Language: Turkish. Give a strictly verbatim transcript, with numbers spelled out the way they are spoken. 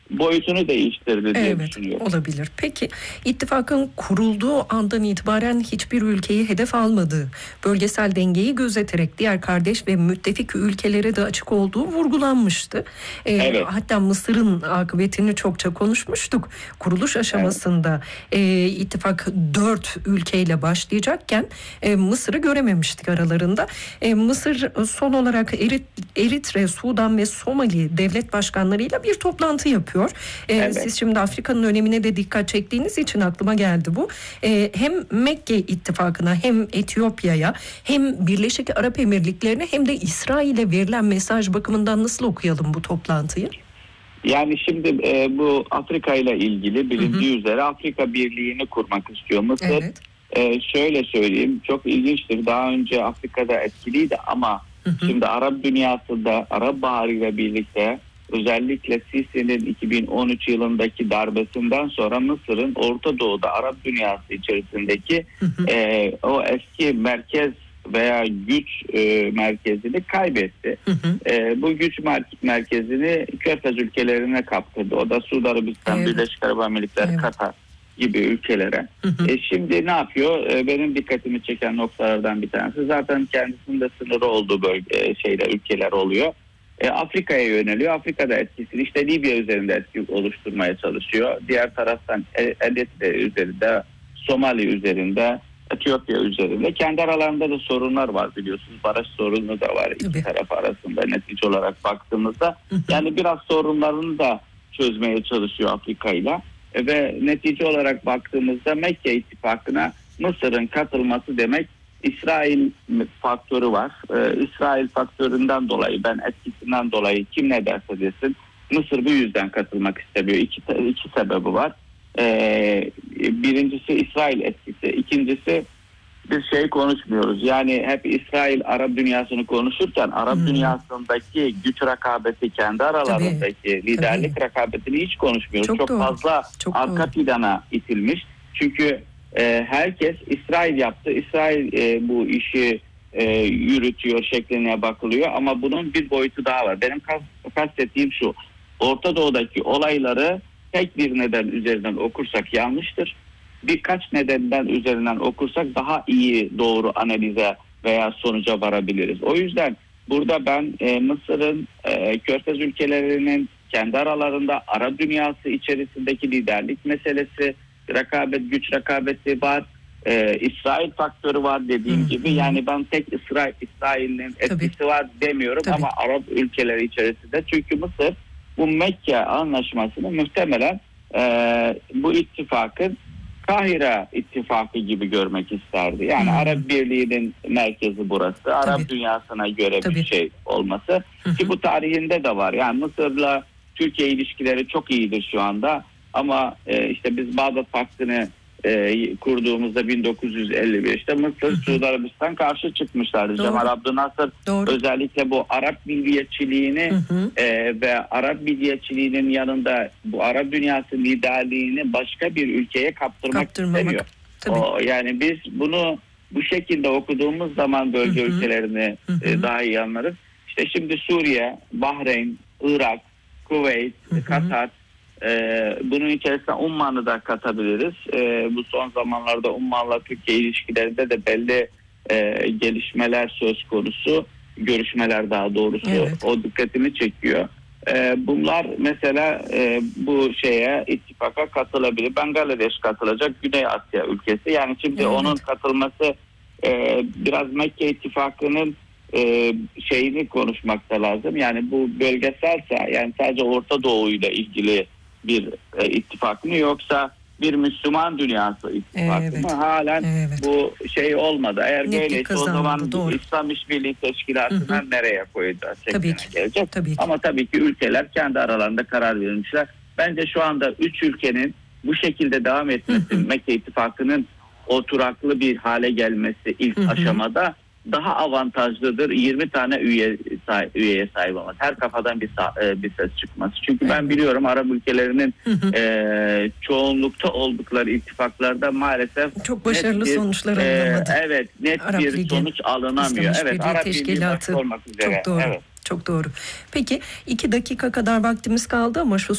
boyutunu değiştirdi diye Evet, düşünüyorum. olabilir. Peki ittifakın kurulduğu andan itibaren hiçbir ülkeyi hedef almadığı, bölgesel dengeyi gözeterek diğer kardeş ve müttefik ülkelere de açık olduğu vurgulanmıştı. Ee, Evet. hatta Mısır'ın akıbetini çokça konuşmuştuk. Kuruluş aşamasında e, ittifak dört ülkeyle başlayacakken e, Mısır'ı görememiştik aralarında. E, Mısır son olarak Erit, Eritre, Sudan ve Somali devlet başkanlarıyla bir toplantı yapıyor. Ee, Evet. Siz şimdi Afrika'nın önemine de dikkat çektiğiniz için aklıma geldi bu. Ee, hem Mekke ittifakına hem Etiyopya'ya hem Birleşik Arap Emirlikleri'ne hem de İsrail'e verilen mesaj bakımından nasıl okuyalım bu toplantıyı? Yani şimdi e, bu Afrika ile ilgili bilindiği hı hı. üzere Afrika Birliği'ni kurmak istiyor Mısır. Evet. E, şöyle söyleyeyim, çok ilginçtir. Daha önce Afrika'da etkiliydi ama hı hı. şimdi Arap dünyasında Arap Baharı ile birlikte özellikle Sisi'nin iki bin on üç yılındaki darbesinden sonra Mısır'ın Orta Doğu'da Arap dünyası içerisindeki hı hı. E, o eski merkez veya güç e, merkezini kaybetti. Hı hı. E, bu güç merkezini Körfez ülkelerine kaptırdı. O da Suudi Arabistan, evet. Birleşik Arap Emirlikleri, evet. Katar gibi ülkelere. Hı hı. E, şimdi ne yapıyor? E, benim dikkatimi çeken noktalardan bir tanesi zaten kendisinde sınırı olduğu bölge şeyler ülkeler oluyor. E, Afrika'ya yöneliyor. Afrika'da etkisini işte Libya üzerinde etki oluşturmaya çalışıyor. Diğer taraftan Eritre üzerinde, Somali üzerinde, Etiyopya üzerinde. Kendi aralarında da sorunlar var biliyorsunuz. Barış sorunu da var iki Tabii. taraf arasında netice olarak baktığımızda. Hı hı. Yani biraz sorunlarını da çözmeye çalışıyor Afrika ile. E, ve netice olarak baktığımızda Mekke ittifakına Mısır'ın katılması demek İsrail faktörü var. Ee, İsrail faktöründen dolayı ben etkisinden dolayı kim ne derse desin Mısır bu yüzden katılmak istemiyor. İki, iki sebebi var. Ee, birincisi İsrail etkisi. İkincisi bir şey konuşmuyoruz. Yani hep İsrail Arap dünyasını konuşurken Arap hmm. dünyasındaki güç rekabeti kendi aralarındaki tabii, liderlik tabii. rekabetini hiç konuşmuyoruz. Çok, Çok fazla Çok arka doğru. plana itilmiş. Çünkü e, herkes İsrail yaptı. İsrail e, bu işi e, yürütüyor şekline bakılıyor. Ama bunun bir boyutu daha var. Benim kastettiğim şu. Orta Doğu'daki olayları tek bir neden üzerinden okursak yanlıştır. Birkaç nedenden üzerinden okursak daha iyi doğru analize veya sonuca varabiliriz. O yüzden burada ben e, Mısır'ın e, Körfez ülkelerinin kendi aralarında Arap dünyası içerisindeki liderlik meselesi, rekabet, güç rekabeti var. E, İsrail faktörü var dediğim hı, gibi. Hı. Yani ben tek İsrail İsrail'in etkisi Tabii. var demiyorum Tabii. ama Arap ülkeleri içerisinde. Çünkü Mısır bu Mekke anlaşmasını muhtemelen e, bu ittifakın Kahire ittifakı gibi görmek isterdi. Yani hmm. Arap Birliği'nin merkezi burası. Tabii. Arap dünyasına göre Tabii. bir şey olması. Hı hı. Ki bu tarihinde de var. Yani Mısır'la Türkiye ilişkileri çok iyidir şu anda. Ama e, işte biz Bağdat Paktı'nı e, kurduğumuzda bin dokuz yüz elli beşte Mısır, Suudi Arabistan karşı çıkmışlardı. Doğru. Cemal Abdülnasır Doğru. özellikle bu Arap milliyetçiliğini hı hı. E, ve Arap milliyetçiliğinin yanında bu Arap dünyası liderliğini başka bir ülkeye kaptırmak istemiyor. O, yani biz bunu bu şekilde okuduğumuz zaman bölge hı hı. ülkelerini hı hı. E, daha iyi anlarız. İşte şimdi Suriye, Bahreyn, Irak, Kuveyt, hı hı. Katar, Ee, bunun içerisine Umman'ı da katabiliriz. Ee, bu son zamanlarda Umman'la Türkiye ilişkilerinde de belli e, gelişmeler söz konusu. Görüşmeler daha doğrusu. Evet. O dikkatimi çekiyor. Ee, bunlar mesela e, bu şeye ittifaka katılabilir. Bangladeş katılacak, Güney Asya ülkesi. Yani şimdi evet. onun katılması e, biraz Mekke ittifakının e, şeyini konuşmakta lazım. Yani bu bölgeselse yani sadece Orta Doğu ile ilgili bir e, ittifak mı yoksa bir Müslüman dünyası ittifakı evet. mı? Halen evet. bu şey olmadı. Eğer Netlik böyleyse o zaman doğru. İslam İşbirliği Teşkilatı'ndan hı hı. nereye koyacağız? Tabii ki. Gelecek. Tabii ki. Ama tabii ki ülkeler kendi aralarında karar vermişler. Bence şu anda üç ülkenin bu şekilde devam etmesi, hı hı. Mekke ittifakının oturaklı bir hale gelmesi ilk hı hı. aşamada daha avantajlıdır. yirmi tane üye üyeye sahip olması. Her kafadan bir bir ses çıkması. Çünkü evet. ben biliyorum Arap ülkelerinin hı hı. E, çoğunlukta oldukları ittifaklarda maalesef çok başarılı bir, sonuçlar e, alınamadı. evet, net Arap bir Ligi, sonuç alınamıyor. Evet, Arap Teşkilatı olmak üzere. Çok doğru. Evet. Çok doğru. Peki iki dakika kadar vaktimiz kaldı ama şu